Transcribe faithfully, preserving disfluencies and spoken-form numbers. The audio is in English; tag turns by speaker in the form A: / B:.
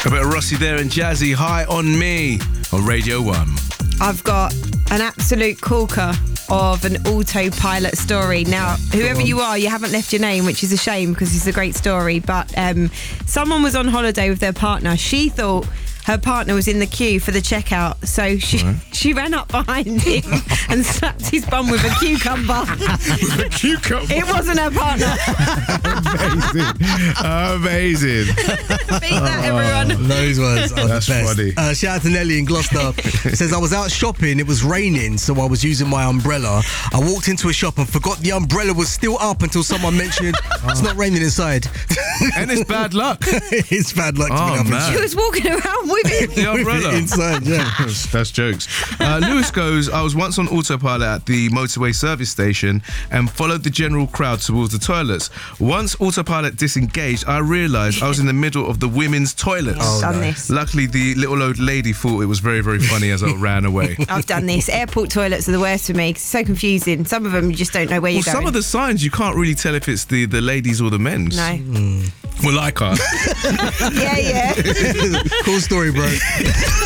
A: A bit of Rossi there and Jazzy, High on Me on Radio one.
B: I've got an absolute corker of an autopilot story. Now, whoever you are, you haven't left your name, which is a shame because it's a great story. But um, someone was on holiday with their partner. She thought her partner was in the queue for the checkout, so she right. she ran up behind him and slapped his bum with a cucumber.
A: With a cucumber?
B: It wasn't her partner.
A: Amazing. Amazing.
B: Beat that, everyone.
C: Those ones are
A: That's
C: the best.
A: funny.
C: Uh, shout out to Nelly in Gloucester. It says, I was out shopping, it was raining, so I was using my umbrella. I walked into a shop and forgot the umbrella was still up until someone mentioned it's not raining inside.
A: And it's bad luck.
C: It's bad luck to
A: Oh,
C: be up
A: man.
B: She was walking around with it.
A: The umbrella.
C: inside, yeah.
A: that's, that's jokes. Uh, Lewis goes, I was once on autopilot at the motorway service station and followed the general crowd towards the toilets. Once autopilot disengaged, I realised I was in the middle of the women's toilets.
B: I've done this.
A: Luckily, the little old lady thought it was very, very funny as I ran away.
B: I've done this. Airport toilets are the worst for me 'cause it's so confusing. Some of them you just don't know where
A: Well,
B: you're going.
A: some of the signs you can't really tell if it's the, the ladies or the men's.
B: No.
A: Well, I can't.
B: Yeah, yeah.
C: Cool story, bro.